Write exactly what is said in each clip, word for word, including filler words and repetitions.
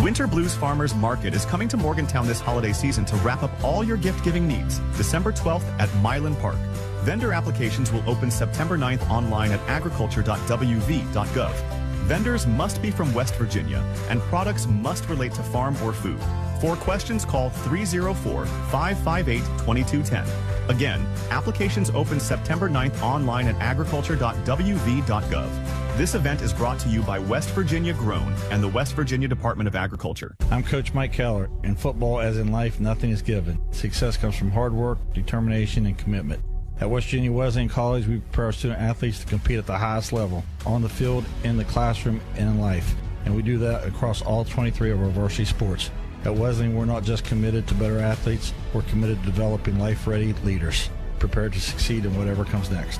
Winter Blues Farmers Market is coming to Morgantown this holiday season to wrap up all your gift-giving needs, December twelfth at Milan Park. Vendor applications will open September ninth online at agriculture dot w v dot gov. Vendors must be from West Virginia, and products must relate to farm or food. For questions, call three oh four, five five eight, two two one zero. Again, applications open September ninth online at agriculture dot w v dot gov. This event is brought to you by West Virginia Grown and the West Virginia Department of Agriculture. I'm Coach Mike Keller. In football, as in life, nothing is given. Success comes from hard work, determination, and commitment. At West Virginia Wesleyan College, we prepare our student athletes to compete at the highest level, on the field, in the classroom, and in life. And we do that across all twenty-three of our varsity sports. At Wesleyan, we're not just committed to better athletes, we're committed to developing life-ready leaders, prepared to succeed in whatever comes next.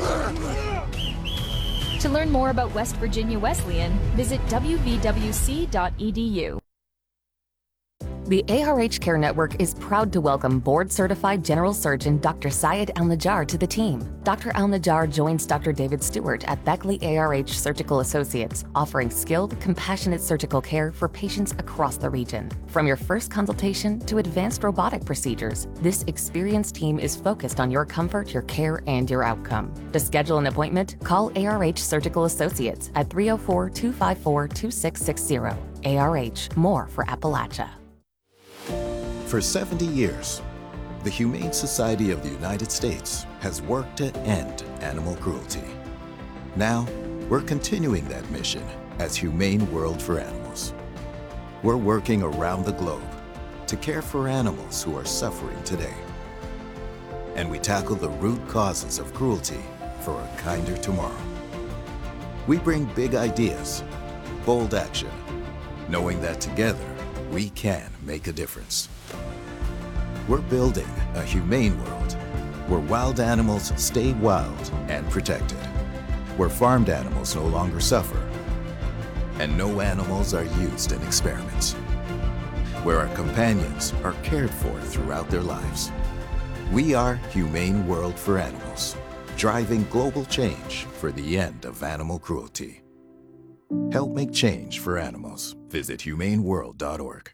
To learn more about West Virginia Wesleyan, visit w v w c dot e d u. The A R H Care Network is proud to welcome board-certified general surgeon Doctor Syed Al-Najjar to the team. Doctor Al-Najjar joins Doctor David Stewart at Beckley A R H Surgical Associates, offering skilled, compassionate surgical care for patients across the region. From your first consultation to advanced robotic procedures, this experienced team is focused on your comfort, your care, and your outcome. To schedule an appointment, call A R H Surgical Associates at three oh four, two five four, two six six zero. A R H, more for Appalachia. For seventy years, the Humane Society of the United States has worked to end animal cruelty. Now, we're continuing that mission as Humane World for Animals. We're working around the globe to care for animals who are suffering today. And we tackle the root causes of cruelty for a kinder tomorrow. We bring big ideas, bold action, knowing that together we can make a difference. We're building a humane world where wild animals stay wild and protected, where farmed animals no longer suffer, and no animals are used in experiments, where our companions are cared for throughout their lives. We are Humane World for Animals, driving global change for the end of animal cruelty. Help make change for animals. Visit humane world dot org.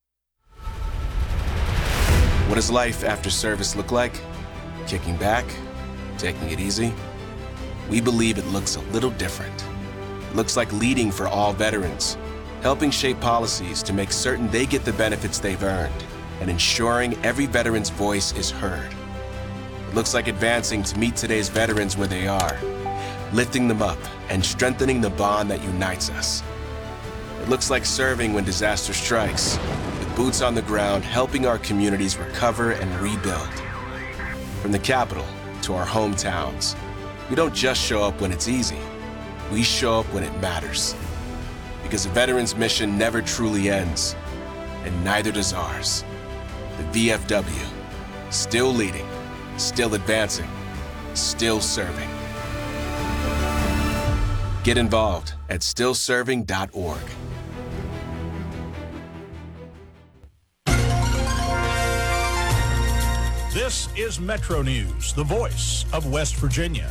What does life after service look like? Kicking back? Taking it easy? We believe it looks a little different. It looks like leading for all veterans, helping shape policies to make certain they get the benefits they've earned, and ensuring every veteran's voice is heard. It looks like advancing to meet today's veterans where they are, lifting them up and strengthening the bond that unites us. It looks like serving when disaster strikes, with boots on the ground, helping our communities recover and rebuild. From the capital to our hometowns, we don't just show up when it's easy. We show up when it matters. Because a veteran's mission never truly ends, and neither does ours. The V F W, still leading, still advancing, still serving. Get involved at still serving dot org. This is Metro News, the voice of West Virginia.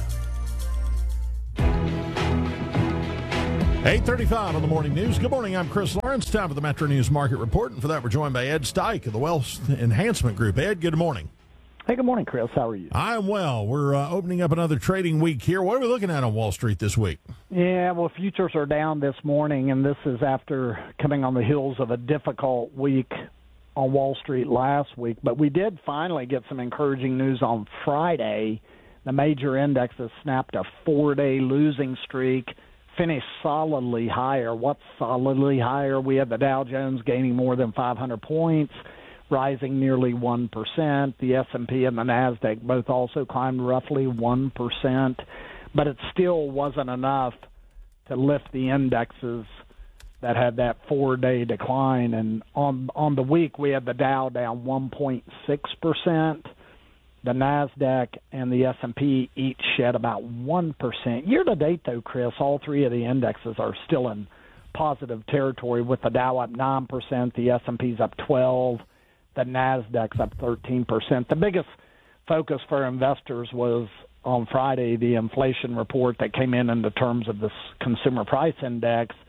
eight thirty-five on the morning news. Good morning, I'm Chris Lawrence. Time for the Metro News Market Report, and for that we're joined by Ed Stike of the Wealth Enhancement Group. Ed, good morning. Hey, good morning, Chris. How are you? I am well. We're uh, opening up another trading week here. What are we looking at on Wall Street this week? Yeah, well, futures are down this morning, and this is after coming on the heels of a difficult week on Wall Street last week. But we did finally get some encouraging news on Friday. The major indexes snapped a four-day losing streak, finished solidly higher. What's solidly higher? We had the Dow Jones gaining more than five hundred points, rising nearly one percent. The S and P and the NASDAQ both also climbed roughly one percent. But it still wasn't enough to lift the indexes that had that four-day decline. And on on the week, we had the Dow down one point six percent. The NASDAQ and the S and P each shed about one percent. Year-to-date, though, Chris, all three of the indexes are still in positive territory, with the Dow up nine percent, the S and P's up twelve percent, the NASDAQ's up thirteen percent. The biggest focus for investors was on Friday the inflation report that came in in the terms of this consumer price index,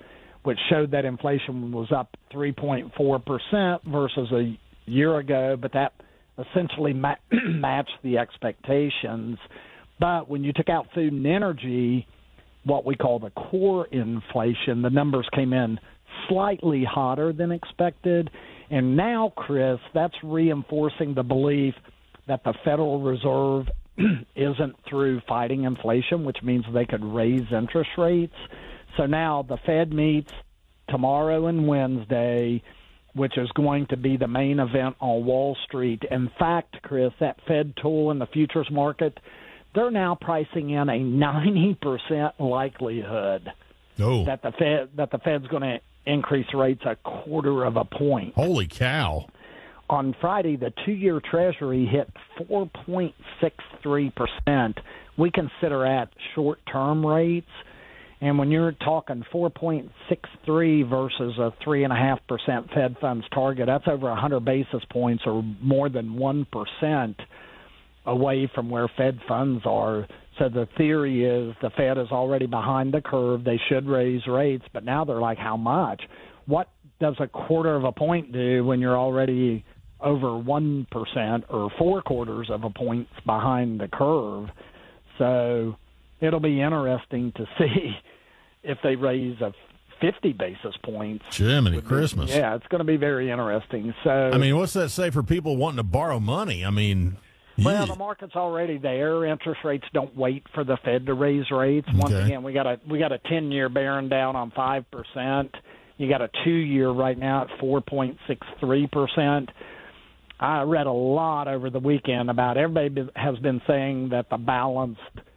which showed that inflation was up three point four percent versus a year ago, but that essentially ma- matched the expectations. But when you took out food and energy, what we call the core inflation, the numbers came in slightly hotter than expected. And now, Chris, that's reinforcing the belief that the Federal Reserve isn't through fighting inflation, which means they could raise interest rates. So now the Fed meets tomorrow and Wednesday, which is going to be the main event on Wall Street. In fact, Chris, that Fed tool in the futures market, they're now pricing in a ninety percent likelihood oh. that the Fed that the Fed's going to increase rates a quarter of a point. Holy cow. On Friday, the two-year Treasury hit four point six three percent. We consider that short-term rates. And when you're talking four point six three versus a three point five percent Fed funds target, that's over one hundred basis points or more than one percent away from where Fed funds are. So the theory is the Fed is already behind the curve. They should raise rates, but now they're like, how much? What does a quarter of a point do when you're already over one percent or four quarters of a point behind the curve? So it'll be interesting to see if they raise a fifty basis points. Jiminy Christmas. Yeah, it's going to be very interesting. So I mean, what's that say for people wanting to borrow money? I mean, well, yeah. the market's already there. Interest rates don't wait for the Fed to raise rates. Once Okay. again, we got a we got a ten-year bearing down on five percent. You got a two-year right now at four point six three percent. I read a lot over the weekend about everybody has been saying that the balanced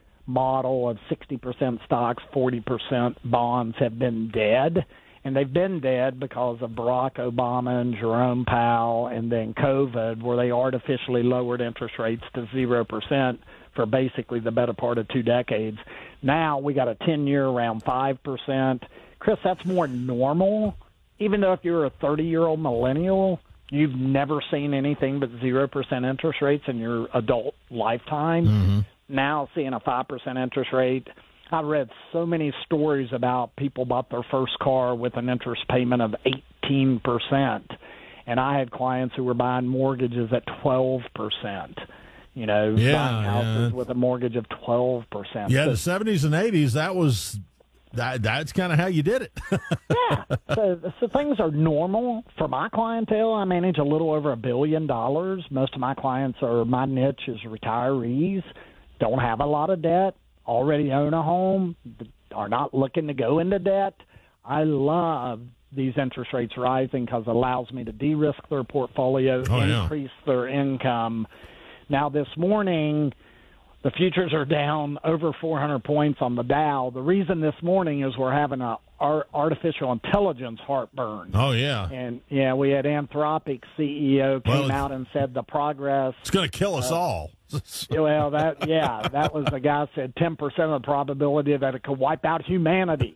model of sixty percent stocks, forty percent bonds have been dead. And they've been dead because of Barack Obama and Jerome Powell and then COVID, where they artificially lowered interest rates to zero percent for basically the better part of two decades. Now we got a ten-year around five percent. Chris, that's more normal. Even though if you're a thirty-year-old millennial, you've never seen anything but zero percent interest rates in your adult lifetime. Mm-hmm. Now seeing a five percent interest rate, I read so many stories about people bought their first car with an interest payment of eighteen percent. And I had clients who were buying mortgages at twelve percent. You know, Yeah, buying houses yeah. with a mortgage of twelve percent. Yeah, So- the seventies and eighties, that was that. That's kind of how you did it. yeah. So, so things are normal for my clientele. I manage a little over a billion dollars. Most of my clients are, my niche is retirees, don't have a lot of debt, already own a home, are not looking to go into debt. I love these interest rates rising because it allows me to de-risk their portfolio, Oh, yeah. increase their income. Now, this morning, the futures are down over four hundred points on the Dow. The reason this morning is we're having a ar- artificial intelligence heartburn. Oh, yeah. And, yeah, we had Anthropic C E O came Well, out and said the progress. It's going to kill us Uh, all. Well, that yeah, that was the guy said ten percent of the probability that it could wipe out humanity.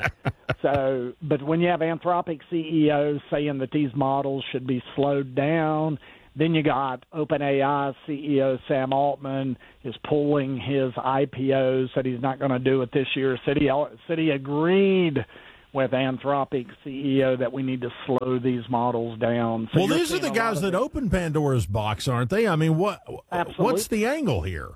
So, but when you have Anthropic C E Os saying that these models should be slowed down, then you got OpenAI C E O Sam Altman is pulling his I P O, said he's not going to do it this year. Said he, said he agreed with Anthropic C E O that we need to slow these models down. So well, you're these are seeing the a lot guys of that it. open Pandora's box, aren't they? I mean, what? Absolutely. What's the angle here?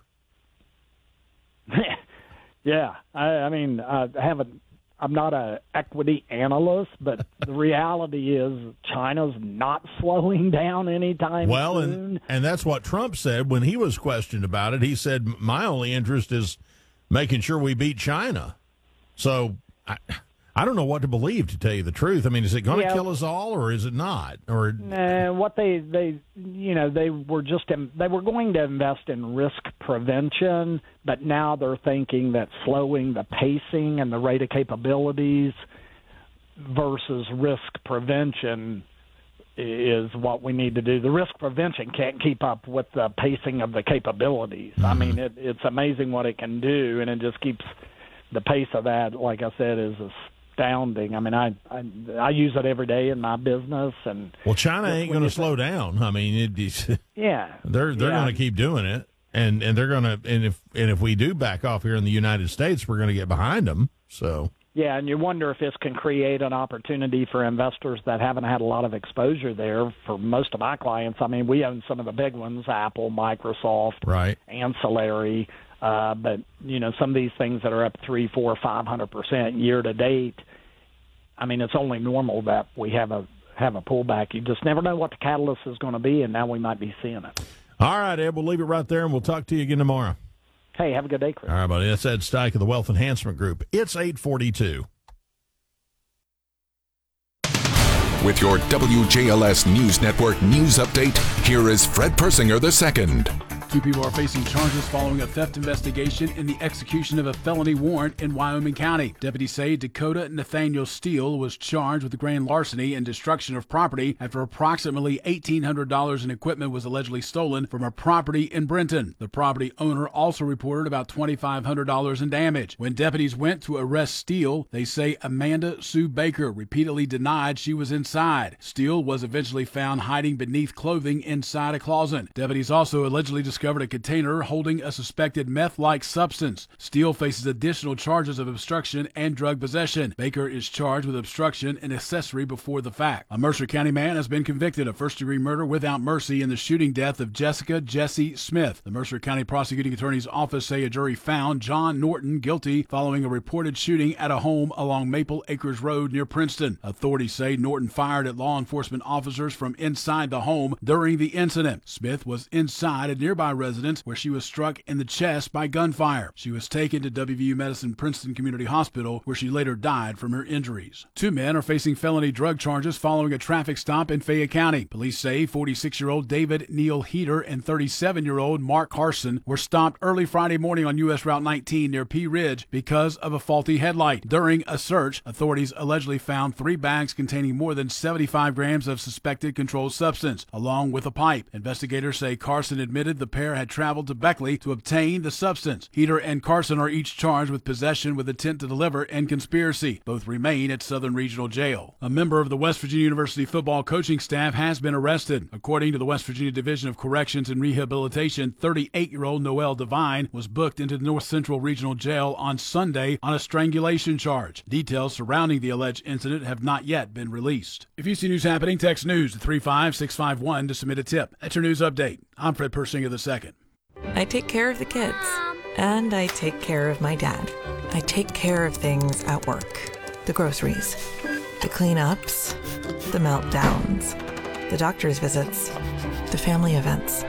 Yeah, I, I mean, I haven't. I'm not a equity analyst, but the reality is China's not slowing down anytime Well, soon. and and that's what Trump said when he was questioned about it. He said, "My only interest is making sure we beat China." So I, I don't know what to believe, to tell you the truth. I mean, is it going to Yeah. kill us all, or is it not? Or Uh, what they they you know they were just in, they were going to invest in risk prevention, but now they're thinking that slowing the pacing and the rate of capabilities versus risk prevention is what we need to do. The risk prevention can't keep up with the pacing of the capabilities. Mm-hmm. I mean, it, it's amazing what it can do, and it just keeps the pace of that. Like I said, is astounding. I mean, I, I I use it every day in my business, and well, China ain't when going to you slow down. I mean, it, it's, yeah, they're they're yeah. going to keep doing it, and and they're going to and if and if we do back off here in the United States, we're going to get behind them. So Yeah, and you wonder if this can create an opportunity for investors that haven't had a lot of exposure there. For most of my clients, I mean, we own some of the big ones, Apple, Microsoft, right, Ancillary, uh, but, you know, some of these things that are up three, four, five hundred percent year to date, I mean, it's only normal that we have a have a pullback. You just never know what the catalyst is going to be, and now we might be seeing it. All right, Ed, we'll leave it right there, and we'll talk to you again tomorrow. Hey, have a good day, Chris. All right, buddy. That's Ed Steik of the Wealth Enhancement Group. It's eight forty-two. With your W J L S News Network news update, here is Fred Persinger the second. Two people are facing charges following a theft investigation in the execution of a felony warrant in Wyoming County. Deputies say Dakota Nathaniel Steele was charged with grand larceny and destruction of property after approximately eighteen hundred dollars in equipment was allegedly stolen from a property in Brenton. The property owner also reported about twenty-five hundred dollars in damage. When deputies went to arrest Steele, they say Amanda Sue Baker repeatedly denied she was inside. Steele was eventually found hiding beneath clothing inside a closet. Deputies also allegedly discovered discovered a container holding a suspected meth-like substance. Steele faces additional charges of obstruction and drug possession. Baker is charged with obstruction and accessory before the fact. A Mercer County man has been convicted of first-degree murder without mercy in the shooting death of Jessica Jesse Smith. The Mercer County Prosecuting Attorney's Office say a jury found John Norton guilty following a reported shooting at a home along Maple Acres Road near Princeton. Authorities say Norton fired at law enforcement officers from inside the home during the incident. Smith was inside a nearby residence where she was struck in the chest by gunfire. She was taken to W V U Medicine Princeton Community Hospital, where she later died from her injuries. Two men are facing felony drug charges following a traffic stop in Fayette County. Police say forty-six-year-old David Neal Heater and thirty-seven-year-old Mark Carson were stopped early Friday morning on U S Route nineteen near Pea Ridge because of a faulty headlight. During a search, authorities allegedly found three bags containing more than seventy-five grams of suspected controlled substance, along with a pipe. Investigators say Carson admitted the pair had traveled to Beckley to obtain the substance. Heater and Carson are each charged with possession with intent to deliver and conspiracy. Both remain at Southern Regional Jail. A member of the West Virginia University football coaching staff has been arrested. According to the West Virginia Division of Corrections and Rehabilitation, thirty-eight-year-old Noel Devine was booked into the North Central Regional Jail on Sunday on a strangulation charge. Details surrounding the alleged incident have not yet been released. If you see news happening, text news to three five six five one to submit a tip. That's your news update. I'm Fred Persinger the second. I take care of the kids, and I take care of my dad. I take care of things at work. The groceries, the cleanups, the meltdowns, the doctor's visits, the family events,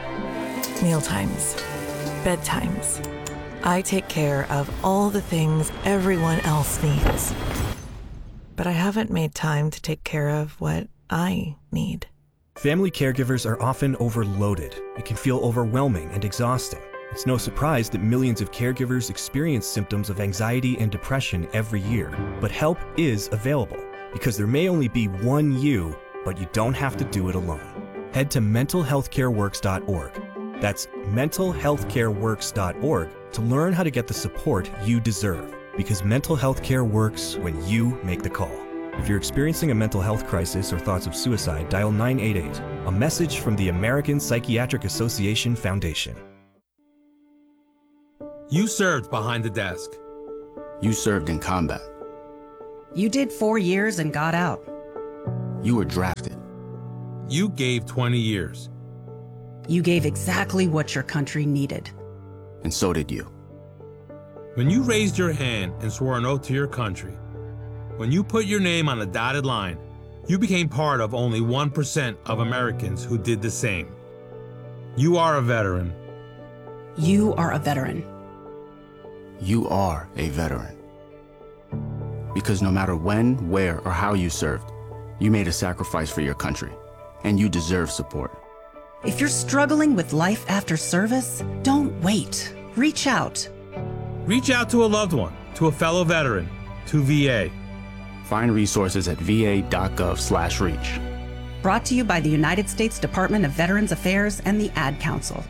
mealtimes, bedtimes. I take care of all the things everyone else needs. But I haven't made time to take care of what I need. Family caregivers are often overloaded. It can feel overwhelming and exhausting. It's no surprise that millions of caregivers experience symptoms of anxiety and depression every year. But help is available, because there may only be one you, but you don't have to do it alone. Head to mental health care works dot org. That's mental health care works dot org to learn how to get the support you deserve, because mental health care works when you make the call. If you're experiencing a mental health crisis or thoughts of suicide, dial nine eight eight. A message from the American Psychiatric Association Foundation. You served behind the desk. You served in combat. You did four years and got out. You were drafted. You gave twenty years. You gave exactly what your country needed. And so did you. When you raised your hand and swore an oath to your country, when you put your name on a dotted line, you became part of only one percent of Americans who did the same. You are a veteran. You are a veteran. You are a veteran. Because no matter when, where, or how you served, you made a sacrifice for your country, and you deserve support. If you're struggling with life after service, don't wait. Reach out. Reach out to a loved one, to a fellow veteran, to V A. Find resources at v a dot gov slash reach. Brought to you by the United States Department of Veterans Affairs and the Ad Council.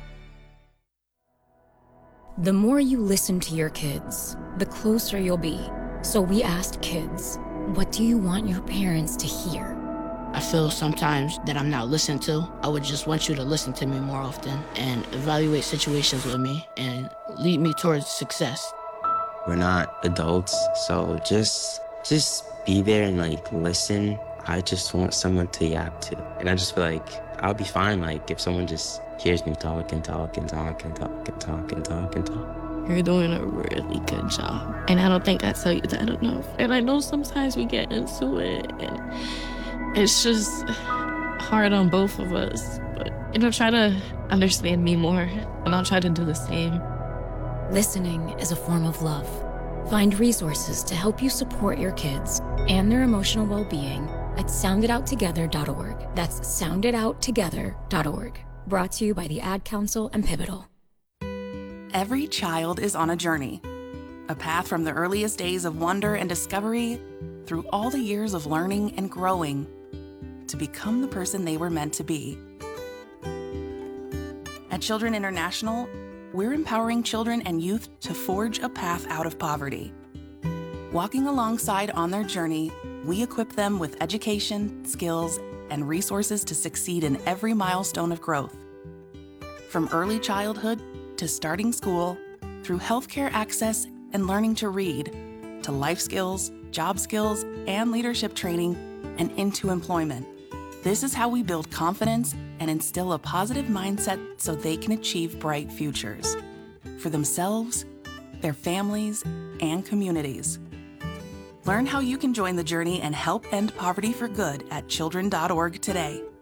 The more you listen to your kids, the closer you'll be. So we asked kids, what do you want your parents to hear? I feel sometimes that I'm not listened to. I would just want you to listen to me more often and evaluate situations with me and lead me towards success. We're not adults, so just just be there and like listen. I just want someone to yap to. And I just feel like I'll be fine like if someone just hears me talk and talk and talk and talk and talk and talk and talk. You're doing a really good job. And I don't think I tell you that enough. And I know sometimes we get into it and it's just hard on both of us. But, you know, try to understand me more and I'll try to do the same. Listening is a form of love. Find resources to help you support your kids and their emotional well-being at sound it out together dot org. That's sound it out together dot org. Brought to you by the Ad Council and Pivotal. Every child is on a journey, a path from the earliest days of wonder and discovery through all the years of learning and growing to become the person they were meant to be. At Children International, we're empowering children and youth to forge a path out of poverty. Walking alongside on their journey, we equip them with education, skills, and resources to succeed in every milestone of growth. From early childhood to starting school, through healthcare access and learning to read, to life skills, job skills, and leadership training, and into employment. This is how we build confidence and instill a positive mindset so they can achieve bright futures for themselves, their families, and communities. Learn how you can join the journey and help end poverty for good at children dot org today.